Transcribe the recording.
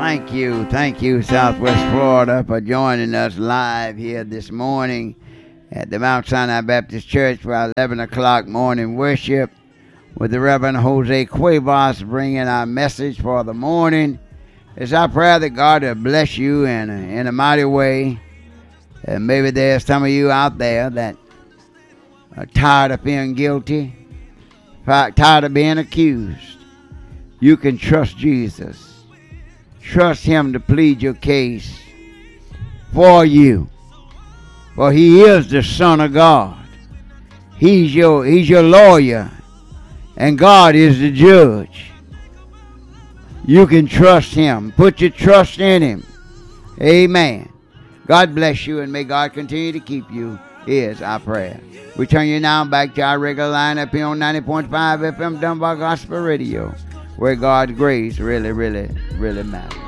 Thank you, Southwest Florida, for joining us live here this morning at the Mount Sinai Baptist Church for our 11 o'clock morning worship with the Reverend Jose Cuevas bringing our message for the morning. It's our prayer that God will bless you in a mighty way. And maybe there's some of you out there that are tired of being guilty, tired of being accused. You can trust Jesus. Trust him to plead your case for you. For he is the Son of God. He's your lawyer. And God is the judge. You can trust him. Put your trust in him. Amen. God bless you and may God continue to keep you is our prayer. We turn you now back to our regular line up here on 90.5 FM Dunbar Gospel Radio, where God's grace really, really, really matters.